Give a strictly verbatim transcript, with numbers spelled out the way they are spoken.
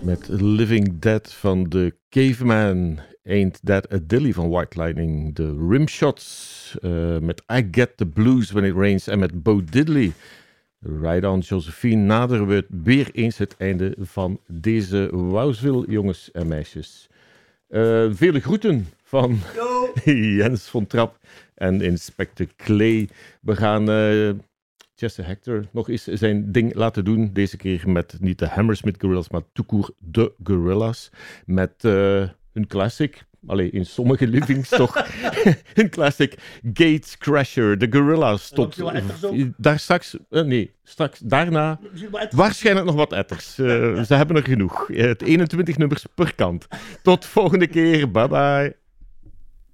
Met Living Dead van de Caveman, Ain't That a Dilly van White Lightning, de Rimshots uh, met I Get the Blues When It Rains en met Bo Diddley. Ride on Josephine, naderen we weer eens het einde van deze Wowsville, jongens en meisjes. Uh, vele groeten van Jens van Trap en Inspector Clay. We gaan uh, Chester Hector nog eens zijn ding laten doen. Deze keer met niet de Hammersmith Gorillas, maar toekoer de Gorillas. Met uh, hun classic, allee, in sommige livings toch, hun classic Gate Crasher, de Gorillas. Tot daar straks, uh, nee, straks daarna waarschijnlijk nog wat etters. Uh, ze hebben er genoeg. Uh, het eenentwintig nummers per kant. Tot volgende keer, bye bye.